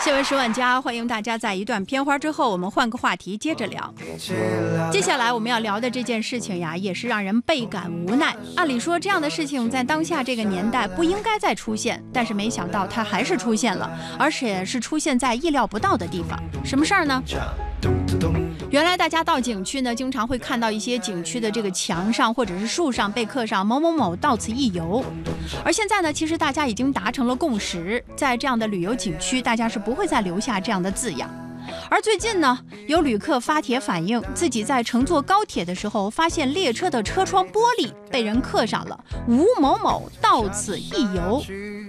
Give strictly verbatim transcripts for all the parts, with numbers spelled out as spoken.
新闻十万加，欢迎大家在一段片花之后，我们换个话题接着聊。接下来我们要聊的这件事情呀，也是让人倍感无奈。按理说这样的事情在当下这个年代不应该再出现，但是没想到它还是出现了，而且是出现在意料不到的地方。什么事儿呢？原来大家到景区呢，经常会看到一些景区的这个墙上或者是树上被刻上某某某到此一游。而现在呢，其实大家已经达成了共识，在这样的旅游景区，大家是不会再留下这样的字样。而最近呢，有旅客发帖反映，自己在乘坐高铁的时候，发现列车的车窗玻璃被人刻上了吴某某到此一游。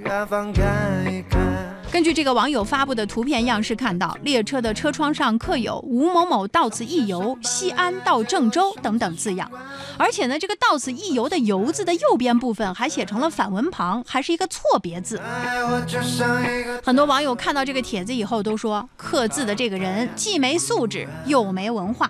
根据这个网友发布的图片样式看到，列车的车窗上刻有吴某某到此一游，西安到郑州等等字样。而且呢，这个到此一游的游字的右边部分还写成了反文旁，还是一个错别字。很多网友看到这个帖子以后都说，刻字的这个人既没素质又没文化。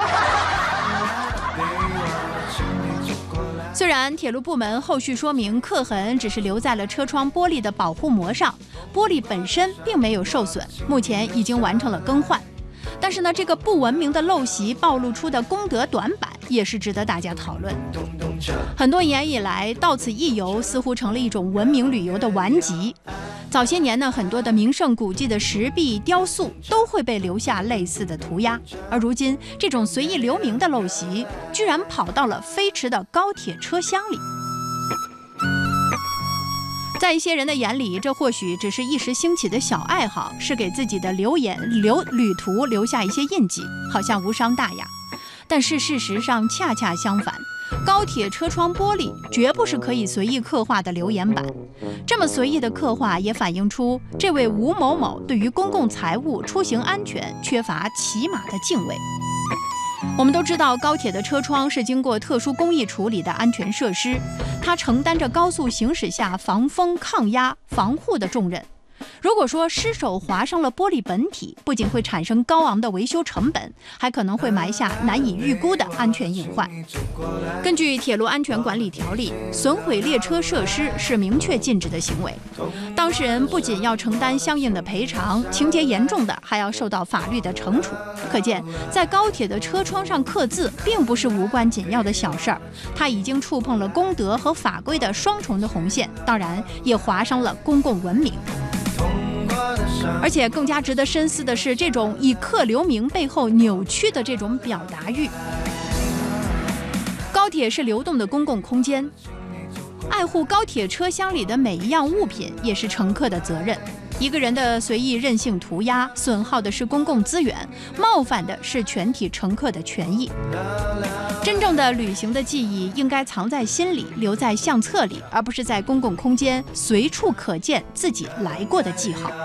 虽然铁路部门后续说明刻痕只是留在了车窗玻璃的保护膜上，玻璃本身并没有受损，目前已经完成了更换。但是呢，这个不文明的陋习暴露出的功德短板也是值得大家讨论。很多年以来，到此一游似乎成了一种文明旅游的顽疾。早些年呢，很多的名胜古迹的石壁、雕塑都会被留下类似的涂鸦，而如今这种随意留名的陋习，居然跑到了飞驰的高铁车厢里。在一些人的眼里，这或许只是一时兴起的小爱好，是给自己的留言留旅途留下一些印记，好像无伤大雅。但是事实上恰恰相反，高铁车窗玻璃绝不是可以随意刻画的留言板。这么随意的刻画，也反映出这位吴某某对于公共财物、出行安全缺乏起码的敬畏。我们都知道，高铁的车窗是经过特殊工艺处理的安全设施，它承担着高速行驶下防风、抗压、防护的重任。如果说失手划伤了玻璃本体，不仅会产生高昂的维修成本，还可能会埋下难以预估的安全隐患。根据《铁路安全管理条例》，损毁列车设施是明确禁止的行为，当事人不仅要承担相应的赔偿，情节严重的还要受到法律的惩处。可见，在高铁的车窗上刻字并不是无关紧要的小事儿，它已经触碰了公德和法规的双重的红线，当然也划伤了公共文明。而且更加值得深思的是，这种以刻留名背后扭曲的这种表达欲。高铁是流动的公共空间，爱护高铁车厢里的每一样物品也是乘客的责任。一个人的随意任性涂鸦，损耗的是公共资源，冒犯的是全体乘客的权益。真正的旅行的记忆应该藏在心里，留在相册里，而不是在公共空间随处可见自己来过的记号。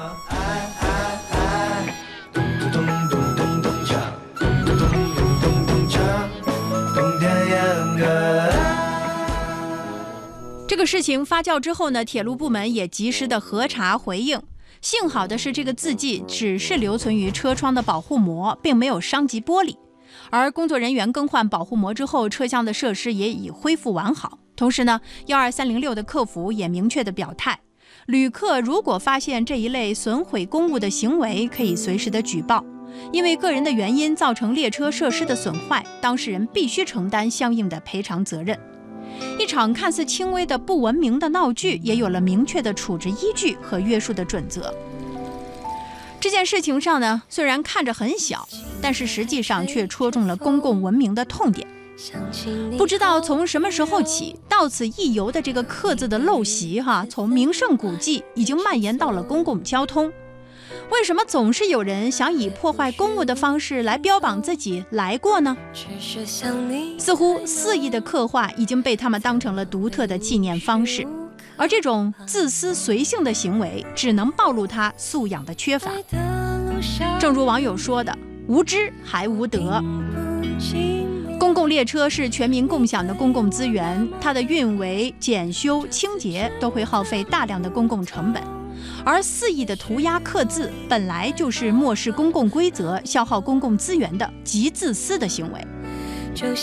这个事情发酵之后呢，铁路部门也及时的核查回应。幸好的是，这个字迹只是留存于车窗的保护膜，并没有伤及玻璃。而工作人员更换保护膜之后，车厢的设施也已恢复完好。同时呢，一二三零六的客服也明确的表态，旅客如果发现这一类损毁公物的行为，可以随时的举报。因为个人的原因造成列车设施的损坏，当事人必须承担相应的赔偿责任。一场看似轻微的不文明的闹剧，也有了明确的处置依据和约束的准则。这件事情上呢，虽然看着很小，但是实际上却戳中了公共文明的痛点。不知道从什么时候起，到此一游的这个刻字的陋习哈，从名胜古迹已经蔓延到了公共交通。为什么总是有人想以破坏公物的方式来标榜自己来过呢？似乎肆意的刻画已经被他们当成了独特的纪念方式，而这种自私随性的行为只能暴露他素养的缺乏。正如网友说的，无知还无德。公共列车是全民共享的公共资源，它的运维、检修、清洁都会耗费大量的公共成本。而肆意的涂鸦刻字本来就是漠视公共规则、消耗公共资源的极自私的行为。